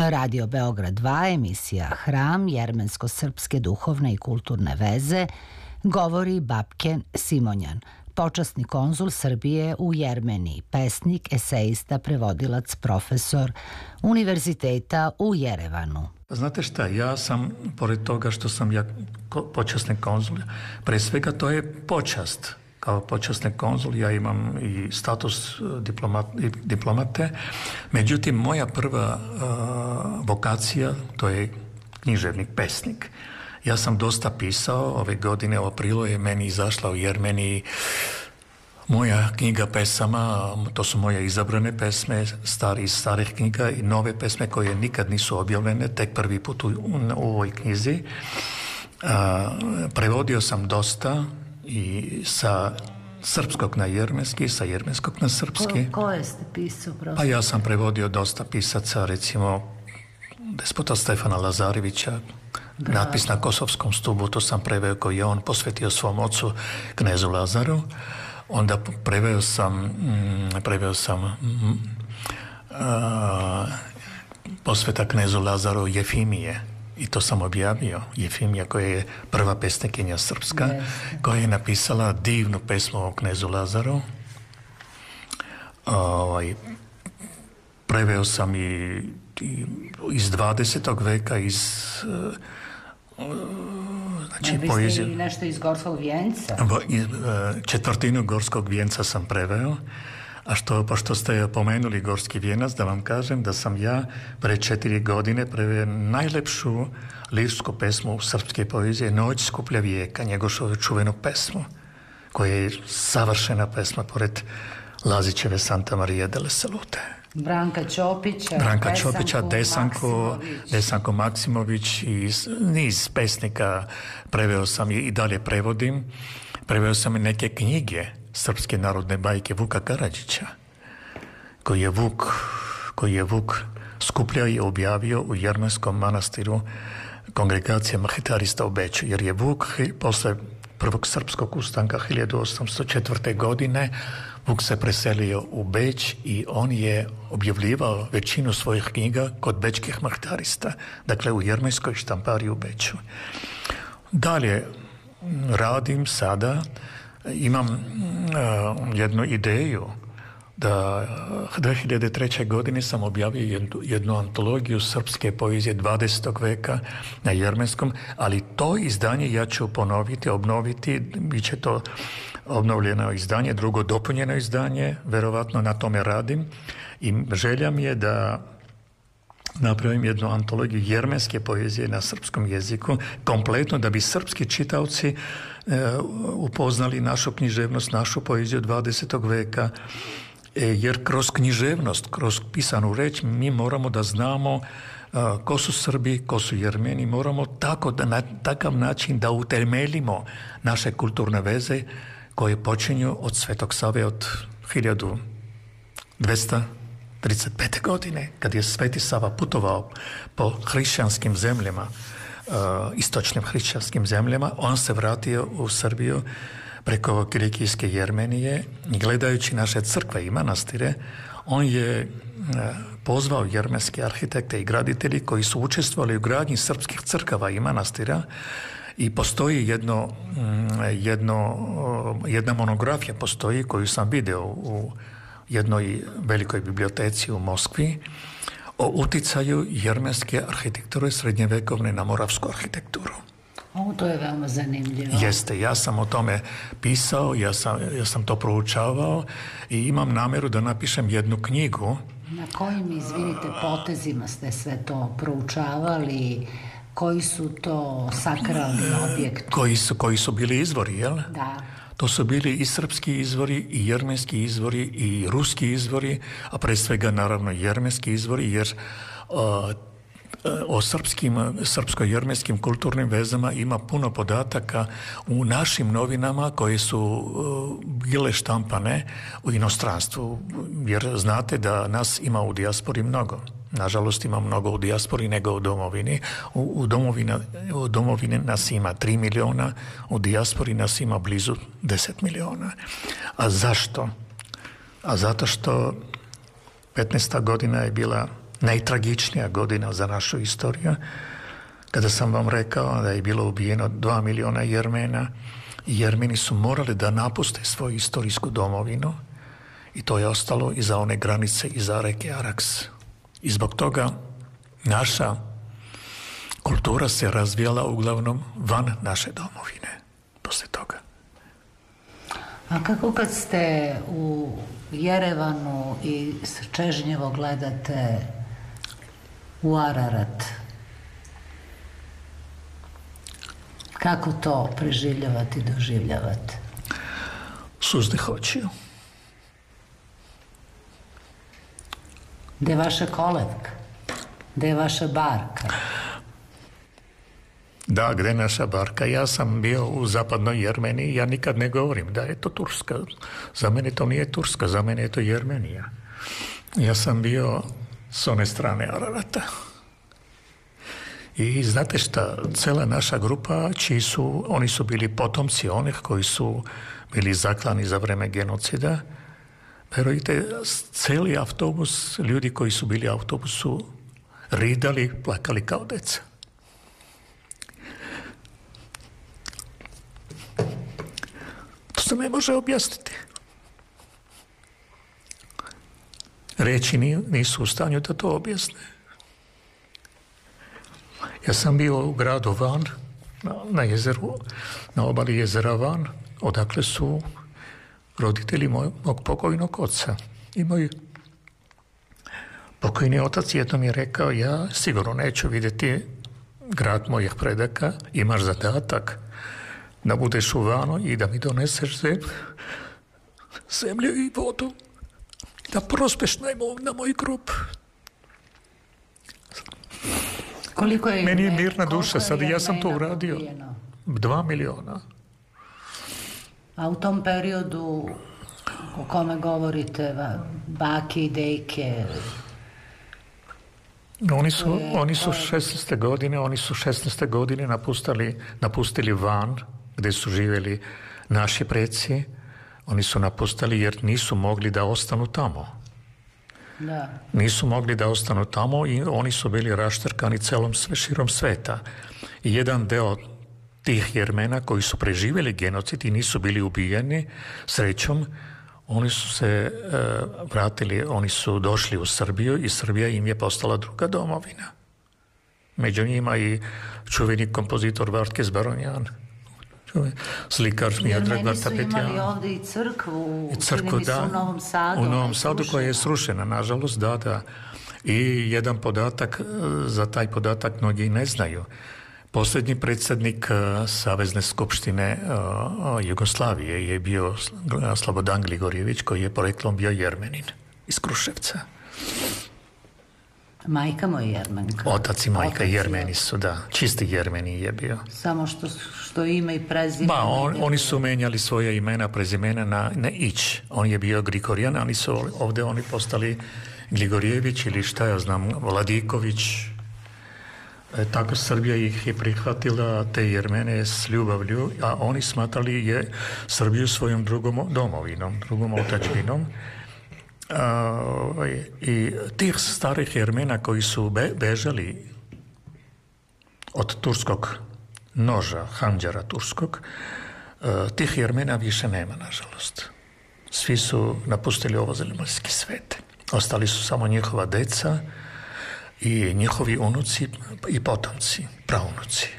Radio Beograd 2, emisija Hram, jermensko-srpske duhovne i kulturne veze, govori Babken Simonjan, počasni konzul Srbije u Jermeniji, pesnik, esejista, prevodilac, profesor Univerziteta u Jerevanu. Znate šta, ja sam, pored toga što sam ja počasni konzul, pre svega to je počast. Kao počasni konzul ja imam i status diplomate, međutim moja prva vokacija to je književnik, pesnik. Ja sam dosta pisao, ove godine u aprilu je meni izašla u Jermeniji moja knjiga pesama, to su moje izabrane pesme, iz starih knjiga i nove pesme koje nikad nisu objavljene, tek prvi put u ovoj knjizi. Prevodio sam dosta i sa srpskog na jermenski, sa jermenskog na srpski. Koje ste pisao? Pa ja sam prevodio dosta pisaca, recimo despota Stefana Lazarevića, natpis na Kosovskom stubu, to sam preveo koji je on posvetio svom ocu, knezu Lazaru. Onda preveo sam posveta knezu Lazaru Jefimije. I to sam objavio. Jefimija koja je prva pesnikinja srpska, koja je napisala divnu pesmu o knezu Lazaru. Preveo sam i iz 20. veka, poeziju. Nešto iz Gorskog vijenca? Četvrtinu Gorskog vijenca sam preveo. A pošto ste pomenuli Gorski vijenac, da vam kažem da sam ja pre 4 godine preveo najlepšu lirsku pesmu u srpske poezije, Noć skuplja vijeka, njegovu čuvenu pesmu, koja je savršena pesma pored Lazićeve Santa Maria delle Salute. Branka Ćopića, Desanko Maksimović i niz pesnika preveo sam i dalje prevodim. Preveo sam i neke knjige srpske narodne bajke Vuka Karadžića, koji je Vuk skupljao i objavio u Jermenskom manastiru Kongregacije Mahitarista u Beču, jer je Vuk posle prvog srpskog ustanka 1804. godine Vuk se preselio u Beč i on je objavljivao većinu svojih knjiga kod bečkih mahitarista, dakle u Jermenskoj štampariji u Beču. Dalje radim sada, imam jednu ideju da 2003. godine sam objavio jednu antologiju srpske poezije 20. veka na jermenskom, ali to izdanje ja ću obnoviti, bit će to obnovljeno izdanje, drugo dopunjeno izdanje, verovatno na tome radim i želja mi je da napravim jednu antologiju jermenske poezije na srpskom jeziku, kompletno da bi srpski čitaoci upoznali našu književnost, našu poeziju 20. veka, jer kroz književnost, kroz pisanu reč mi moramo da znamo ko su Srbi, ko su Jermeni, moramo na takav način da utemeljimo naše kulturne veze koje počinju od Svetog Save od 1235. godine, kad je Sveti Sava putovao po hrišćanskim zemljama, istočnim hrišćanskim zemljama, on se vratio u Srbiju preko Kilikijske Jermenije i gledajući naše crkve i manastire, on je pozvao jermenske arhitekte i graditelji koji su učestvovali u gradnji srpskih crkava i manastira i postoji jedna monografija postoji koju sam video u jednoj velikoj biblioteci u Moskvi o uticaju jermenske arhitekture srednjevekovne na moravsku arhitekturu. To je veoma zanimljivo. Jeste, ja sam o tome pisao, ja sam to proučavao i imam nameru da napišem jednu knjigu. Na kojim, izvinite, potezima ste sve to proučavali? Koji su to sakralni objekti? Koji su bili izvori, jel? Da. To su bili i srpski izvori, i jermenski izvori, i ruski izvori, a pre svega naravno jermenski izvori, jer o srpsko-jermenskim kulturnim vezama ima puno podataka u našim novinama koje su bile štampane u inostranstvu, jer znate da nas ima u dijaspori mnogo. Nažalost ima mnogo u dijaspori nego u domovini. U domovini nas ima 3 miliona, u dijaspori nas ima blizu 10 miliona. A zašto? A zato što 15. godina je bila najtragičnija godina za našu istoriju, kada sam vam rekao da je bilo ubijeno 2 miliona Jermena. Jermeni su morali da napuste svoju istorijsku domovinu i to je ostalo iza one granice, iza reke Araks. I zbog toga naša kultura se razvijala uglavnom van naše domovine poslije toga. A kako kad ste u Jerevanu i čežnjevo gledate u Ararat, kako to preživljavate i doživljavate? S uzdih očiju. Gde je vaša kolevka? Gde je vaša barka? Da, gde je naša barka? Ja sam bio u zapadnoj Jermeniji, ja nikad ne govorim da je to Turska. Za mene to nije Turska, za mene je to Jermenija. Ja sam bio s one strane Ararata. I znate šta, cela naša grupa, oni su bili potomci onih koji su bili zaklani za vreme genocida. Verujte, celi autobus, ljudi koji su bili u autobusu, ridali, plakali kao deca. To se ne može objasniti. Reči nisu u stanju da to objasne. Ja sam bio u gradu Van, na jezeru, na obali jezera Van, odakle su roditelji mog pokojnog oca. I moj pokojni otac jednom je rekao, ja sigurno neću vidjeti grad mojih predaka, imaš zadatak da budeš u Vanu i da mi doneseš zemlju i vodu, da prospeš na moj grob. Meni je mirna duša, sad ja sam to uradio. 2 miliona. A u tom periodu o kome govorite, bake i dejke? Oni su 16. godine napustili Van, gdje su živjeli naši preci. Oni su napustili jer nisu mogli da ostanu tamo. Da. Nisu mogli da ostanu tamo i oni su bili raštrkani širom sveta. I jedan deo tih Jermena koji su preživjeli genocid i nisu bili ubijeni, srećom, oni su se vratili, oni su došli u Srbiju i Srbija im je postala druga domovina. Među njima i čuveni kompozitor Vartkes Baronjan, slikar Miodrag Vartapetjan. Jermeni su imali ovdje i crkvu da, u Novom Sadu. U Novom Sadu koja je srušena, nažalost, da. I jedan podatak, za taj podatak mnogi ne znaju. Posljednji predsjednik Savezne skupštine Jugoslavije je bio Slobodan Gligorjević, koji je poreklom bio Jermenin iz Kruševca. Majka mu je Jermenka. Otac i majka Jermeni su, da. Čisti Jermeni je bio. Samo što ime i prezime. Oni su menjali svoje imena, prezimena na Ić. On je bio Grigorjan, ali su ovdje oni postali Gligorjević ili šta ja znam, Vladiković. Tako Srbija ih je prihvatila, te Jermene, s ljubavlju, a oni smatrali je Srbiju svojom drugom domovinom, drugom otadžbinom. I tih starih Jermena koji su bežali od turskog noža, handžara turskog, tih Jermena više nema, nažalost. Svi su napustili ovozemaljski svet. Ostali su samo njihova deca i njihovi unuci i potomci, praunuci.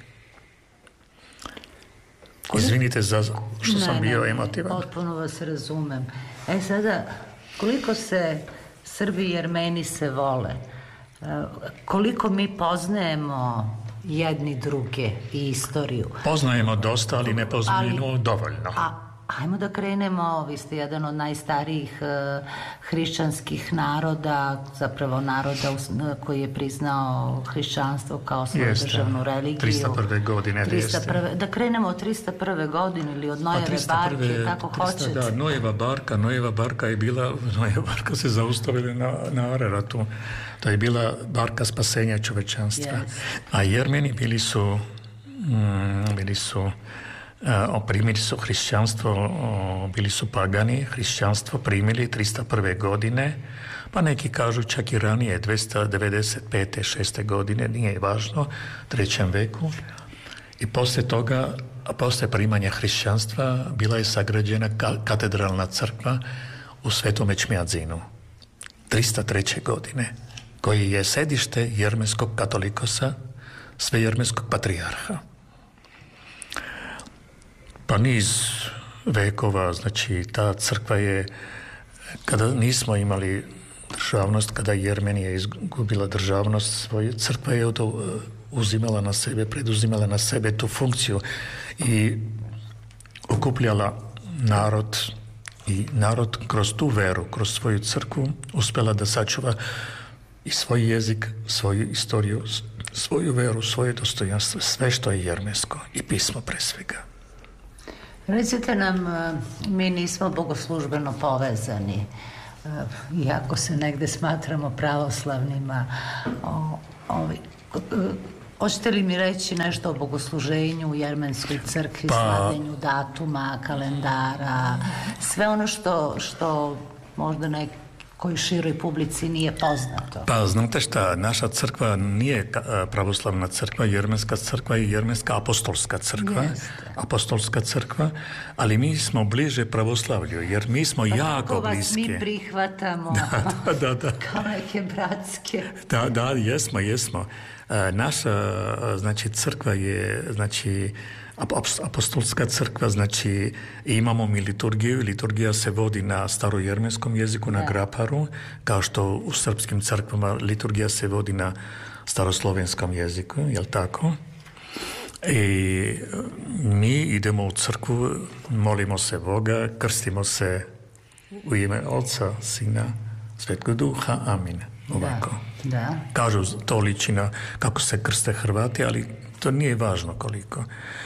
Izvinite što sam bio emotivan. Potpuno vas razumem. Sada, koliko se Srbi i Jermeni se vole, koliko mi poznajemo jedni druge i istoriju. Poznajemo dosta, ali ne poznajemo dovoljno. Hajmo da krenemo, vi ste jedan od najstarijih hrišćanskih naroda, zapravo naroda koji je priznao hrišćanstvo kao svoju državnu religiju. 301. godine. Da krenemo od 301. godine ili od Nojeve barke, kako hoćete. Da, Nojeva barka je bila, Nojeva barka se zaustavila na Araratu. To je bila barka spasenja čovečanstva. Yes. A Jermeni bili su primili su hrišćanstvo, bili su pagani, hrišćanstvo primili 301. godine, Pa neki kažu čak i ranije, 295. 6. godine, nije važno, 3. veku. I poslije toga, poslije primanja hrišćanstva, bila je sagrađena katedralna crkva u Svetom Ečmijadzinu, 303. godine, koji je sedište jermenskog katolikosa, svejermenskog patrijarha. Pa niz vekova, znači ta crkva je, kada nismo imali državnost, kada Jermenija izgubila državnost, svoju crkva je to uzimala na sebe, preduzimala na sebe tu funkciju i okupljala narod i narod kroz tu veru, kroz svoju crkvu uspjela da sačuva i svoj jezik, svoju istoriju, svoju veru, svoje dostojanstvo, sve što je jermensko i pismo pre svega. Recite nam, mi nismo bogoslužbeno povezani, iako se negde smatramo pravoslavnima. Hoćete li mi reći nešto o bogosluženju u jermenskoj crkvi, slavljenju datuma, kalendara, sve ono što možda nekoj široj publici nije poznato? Pa znate šta, naša crkva nije pravoslavna crkva, jermenska crkva i jermenska apostolska crkva. Jeste. Apostolska crkva, ali mi smo bliže pravoslavlju, jer mi smo jako bliski. Mi prihvatamo da. kao neke bratske. Da, jesmo. Naša, znači, crkva je, znači, apostolska crkva, znači, imamo mi liturgiju. Liturgija se vodi na starojermenskom jeziku, na graparu, kao što u srpskim crkvama liturgija se vodi na staroslovenskom jeziku, jel tako? I mi idemo u crkvu, molimo se Boga, krstimo se u ime Oca, Sina, Svetog Duha, amin. Ovako. Da. Kažu, to liči na kako se krste Hrvati, ali to nije važno koliko.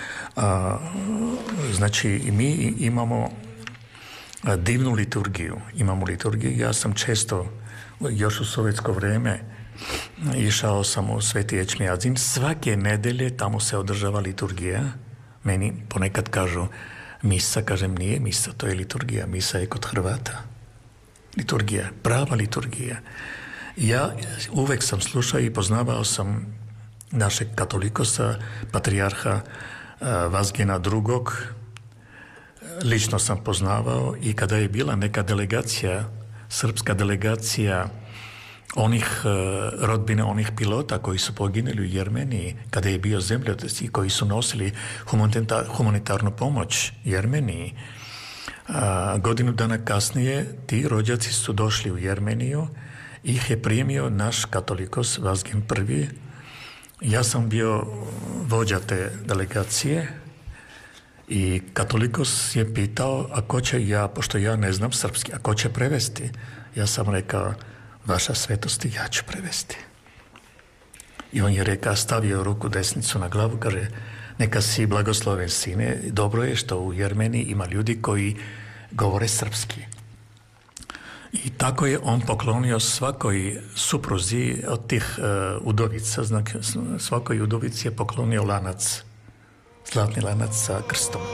Znači, mi imamo divnu liturgiju. Ja sam često, još u sovjetsko vrijeme, išao sam u Sveti Ečmijadzin. Svake nedelje tamo se održava liturgija. Meni ponekad kažu misa, kažem nije misa, to je liturgija. Misa je kod Hrvata. Liturgija, prava liturgija. Ja uvek sam slušao i poznavao sam našeg katolikosa, patrijarha Vazgena II. Lično sam poznavao i kada je bila neka delegacija, srpska delegacija onih rodbine, onih pilota koji su poginuli u Jermeniji, kada je bio zemljotres i koji su nosili humanitarnu pomoć Jermeniji, godinu dana kasnije ti rođaci su došli u Jermeniju, ih je primio naš katolikos Vazgen I. Ja sam bio vođa te delegacije i katolikos je pitao, a ko će pošto ja ne znam srpski, a ko će prevesti? Ja sam rekao, vaša svetosti, ja ću prevesti. I on je rekao, stavio ruku desnicu na glavu, kaže, neka si blagosloven sine, dobro je što u Jermeniji ima ljudi koji govore srpski. I tako je on poklonio svakoj supruzi od tih udovica, svakoj udovici je poklonio lanac, zlatni lanac sa krstom.